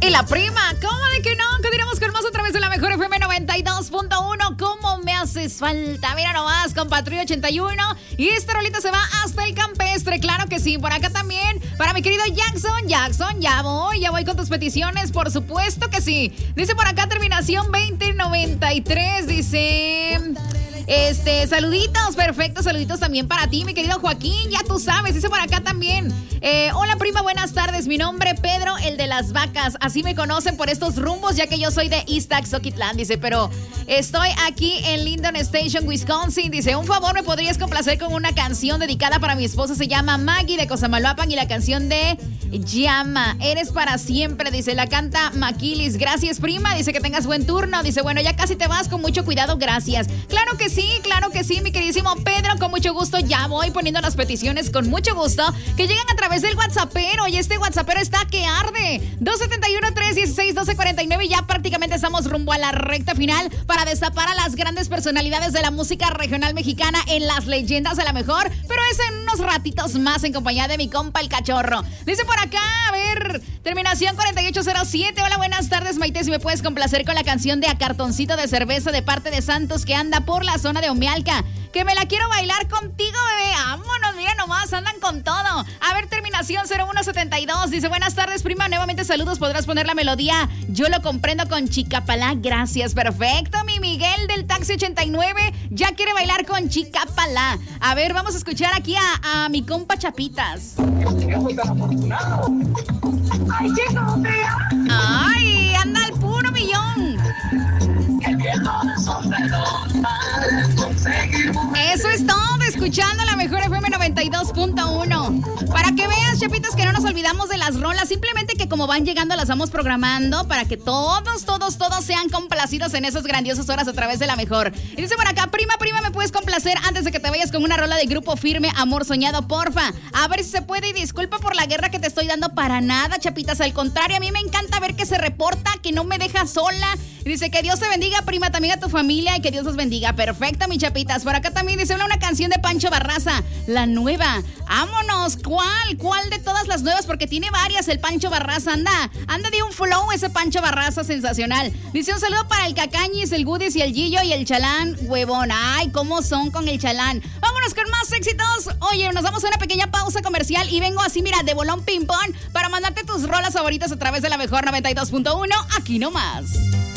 Y la prima, ¿cómo de que no? Continuamos con más a través de la mejor FM 92.1. ¿Cómo me haces falta? Mira nomás, con Patrulla 81. Y esta rolita se va hasta el campestre, claro que sí. Por acá también, para mi querido Jackson. Jackson, ya voy con tus peticiones, por supuesto que sí. Dice por acá, terminación 2093, dice... saluditos, perfectos, saluditos también para ti, mi querido Joaquín, ya tú sabes, dice por acá también. Hola prima, buenas tardes, mi nombre Pedro, el de las vacas, así me conocen por estos rumbos, ya que yo soy de East Ocotlán, dice, pero estoy aquí en Lyndon Station, Wisconsin, dice, un favor, ¿me podrías complacer con una canción dedicada para mi esposa? Se llama Maggie de Cosamaloapan y la canción de Llama, eres para siempre, dice, la canta Maquilis. Gracias prima, dice que tengas buen turno, dice, bueno, ya casi te vas, con mucho cuidado, gracias. Claro que sí, mi queridísimo Pedro, con mucho gusto, ya voy poniendo las peticiones con mucho gusto, que llegan a través del WhatsAppero, y este WhatsAppero está que arde, 271-316-1249, ya prácticamente estamos rumbo a la recta final para destapar a las grandes personalidades de la música regional mexicana en las leyendas de la mejor, pero es en unos ratitos más en compañía de mi compa el cachorro. Dice por acá, a ver, terminación 4807, hola, buenas tardes Maite, si me puedes complacer con la canción de A Cartoncito de Cerveza de parte de Santos, que anda por la zona de Omealca, que me la quiero bailar contigo, bebé, vámonos, mira nomás, andan con todo. A ver, terminación 0172, dice, buenas tardes prima, nuevamente saludos, podrás poner la melodía Yo lo comprendo con Chicapalá, gracias, perfecto, mi Miguel del Taxi 89, ya quiere bailar con Chicapalá. A ver, vamos a escuchar aquí a mi compa Chapitas. Ay, anda al puro millón. Eso es todo, escuchando la mejor FM 92.1. Para que veas, Chapitas, que no nos olvidamos de las rolas, simplemente que como van llegando las vamos programando para que todos sean complacidos en esas grandiosas horas a través de la mejor. Y dice por acá, prima, ¿me puedes complacer antes de que te vayas con una rola de Grupo Firme, Amor Soñado, porfa? A ver si se puede, y disculpa por la guerra que te estoy dando, para nada, Chapitas, al contrario, a mí me encanta ver que se reporta, que no me deja sola. Y dice que Dios te bendiga, prima, también a tu familia, y que Dios los bendiga. Perfecto, mi Chapitas. Por acá también dice una canción de Pancho Barraza, la nueva. Vámonos, ¿cuál de todas las nuevas? Porque tiene varias el Pancho Barraza, anda de un flow ese Pancho Barraza sensacional. Dice un saludo para el Cacañis, el Goodies y el Gillo y el Chalán, huevón. Ay, cómo son con el Chalán. Vámonos con más éxitos. Oye, nos damos a una pequeña pausa comercial y vengo así, mira, de bolón ping-pong para mandarte tus rolas favoritas a través de la mejor 92.1, aquí nomás.